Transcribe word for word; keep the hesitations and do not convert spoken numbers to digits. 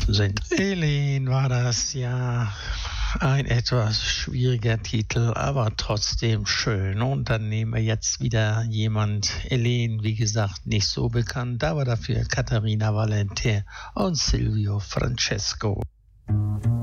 sind. Helene war das, ja. Ein etwas schwieriger Titel, aber trotzdem schön. Und dann nehmen wir jetzt wieder jemand, Helene, wie gesagt, nicht so bekannt, aber dafür Caterina Valente und Silvio Francesco.